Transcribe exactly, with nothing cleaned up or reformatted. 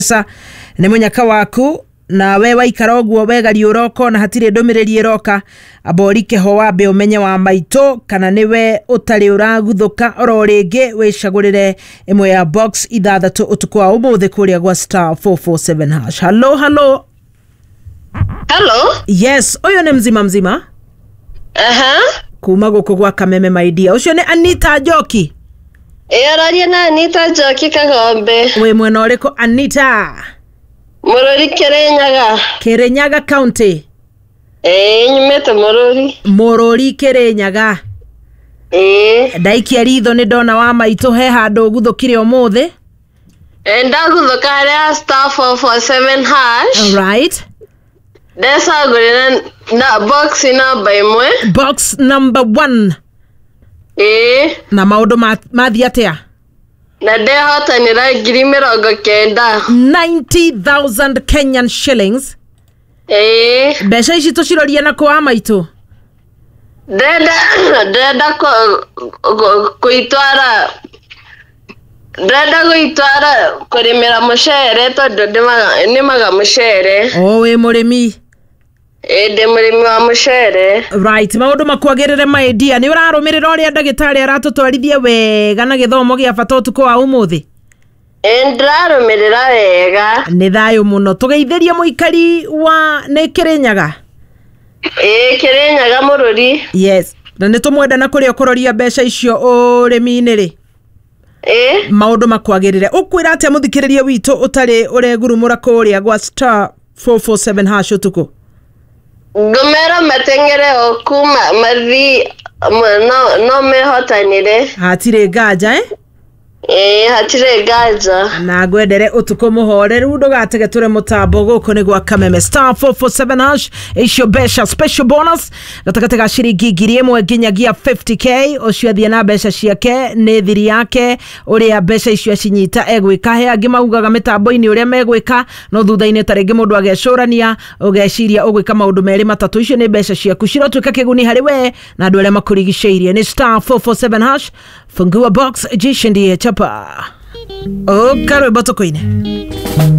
Sa nĩ mũnyaka waku na we waikara ũguo wegari ũroko na hatirĩ ndũmĩrĩri ĩroka abori kĩho wambe ũmenye wa maitũ kana nĩwe ũtarĩ ũraguthũka oro rĩngĩ wĩcagũrĩre ĩmwe ya box ithathatũ ũtukũ wa ũmũthĩ kũrĩa gwa star four four seven hash. Hello, hello. Hello. Yes, ũyũ nĩ mzima mzima. Aha. Kuma gũkũ gwa Kameme my dear. Ũcio nĩ Anita Njoki. Eararia na Anita Njoki Kagombe. Wĩ mwena ũrĩkũ Anita? Mũrũri Kĩrĩnyaga. Kĩrĩnyaga county. Eh, nyumĩte Mũrũri. Mũrũri Kĩrĩnyaga. Eh. Ndaikia ritho nĩ ndona wa maitũ he handũ ũguthũkire ũmũthĩ. Eh, ndaguthũka harĩa star four four seven hash. All right. Ndecagũrĩra na box number ĩmwe. Box number one. Eh. Na maũndũ mathiĩ atĩa? Na ndehotanĩra ngiri mĩrongo kenda. ninety thousand Kenyan shillings. Eh. Mbeca ici tũcirorie na kwa maitũ. Ndenda ndenda kũitwara ndenda gũitwara kũrĩmĩra mũcere tondũ nĩmaga mũcere. O wĩ mũrĩmi. Eh, ndĩ mũrĩmi wa mũcere. Right, maũndũ makwagĩrĩre my dear. Nĩ ũrarũmĩrĩra ũrĩa ndagĩtarĩ aratũtwarithia wega na gĩthomo gĩa bata ũtukũ wa ũmũthĩ? Eh, ndarũmĩrĩra wega. Nĩ thayũ mũno. Tũgeithĩrie mũikari wa nĩ Kĩrĩnyaga. Eh, Kĩrĩnyaga Mũrũri. Yes. Na nĩ tũmwenda na kũrĩa ũkũroria mbeca icio ũrĩmi-inĩ rĩ. Eh. Maũndũ makwagĩrĩre. Ũkwĩra atĩa mũthikĩrĩria witũ ũtarĩ ũregurumũra kũrĩa gwa star four four seven hash ũtukũ? Ngũmera matengere o kuma mathi no no mehotanire. Hatirĩ nganja eh? Eh, hatirĩ nganja. Na ngwendere ũtukũ mũhoreru ndũgatege tũre mũtambo gũkũ nĩ gwa Kameme star four four seven hash icio mbeca special bonus gatagatĩ ga ciringi ngiri ĩmwe nginyagia fifty K ũcio athiĩ na mbeca ciake nĩ thiri yake ũrĩa mbeca icio acinyita egwĩka he angĩ maugaga mĩtambo-inĩ ũrĩa megwĩka no thutha-inĩ ta rĩngĩ mũndũ agecũrania ũgeciria ũgwĩka maũndũ merĩ matatũ icio nĩ mbeca ciaku cirotuĩka kĩguni harĩ we na andũ arĩa makũrigicĩirie nĩ star four four seven hash fungua box jishindie chapa o karwe botoko-inĩ.